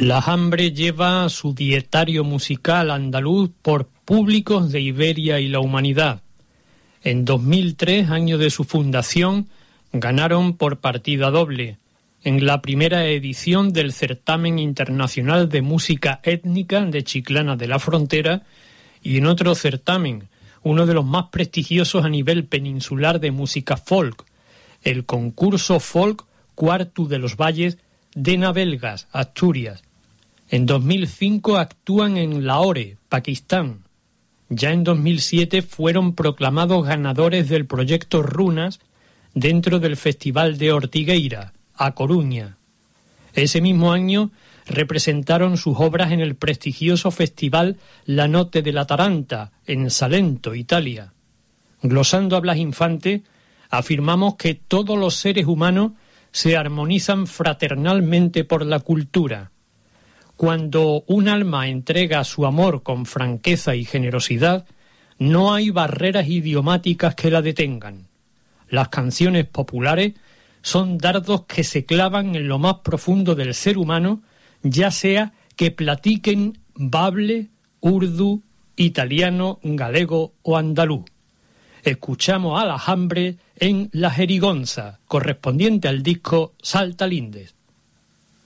La Hambre lleva su dietario musical andaluz por públicos de Iberia y la humanidad. En 2003, año de su fundación, ganaron por partida doble en la primera edición del Certamen Internacional de Música Étnica de Chiclana de la Frontera y en otro certamen, uno de los más prestigiosos a nivel peninsular de música folk, el concurso Folk Cuarto de los Valles de Navelgas, Asturias. En 2005 actúan en Lahore, Pakistán. Ya en 2007 fueron proclamados ganadores del proyecto Runas dentro del Festival de Ortigueira, a Coruña. Ese mismo año representaron sus obras en el prestigioso festival La Notte de la Taranta, en Salento, Italia. Glosando a Blas Infante, afirmamos que todos los seres humanos se armonizan fraternalmente por la cultura. Cuando un alma entrega su amor con franqueza y generosidad, no hay barreras idiomáticas que la detengan. Las canciones populares son dardos que se clavan en lo más profundo del ser humano, ya sea que platiquen bable, urdu, italiano, galego o andaluz. Escuchamos a La Hambre en La Jerigonza, correspondiente al disco Salta Lindes.